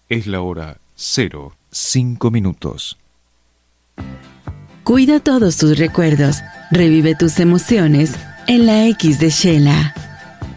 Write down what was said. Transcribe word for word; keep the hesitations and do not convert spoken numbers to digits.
Es la hora cero cinco minutos. Cuida todos tus recuerdos, revive tus emociones en la X de Shela.